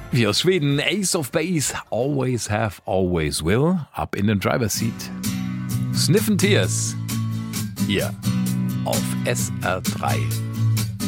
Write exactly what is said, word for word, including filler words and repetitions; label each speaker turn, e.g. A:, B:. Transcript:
A: Wie aus Schweden, Ace of Base, Always Have, Always Will, ab in den Driver's Seat. Sniffin' Tears, hier auf S R drei.